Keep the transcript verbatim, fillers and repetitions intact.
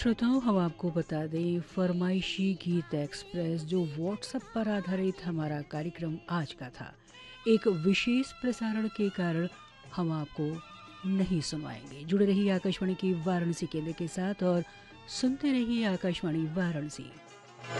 श्रोताओं, हम आपको बता दें, फरमाइशी गीत एक्सप्रेस जो व्हाट्सएप पर आधारित हमारा कार्यक्रम आज का था, एक विशेष प्रसारण के कारण हम आपको नहीं सुनवाएंगे। जुड़े रहिए आकाशवाणी की वाराणसी केंद्र के साथ और सुनते रहिए आकाशवाणी वाराणसी।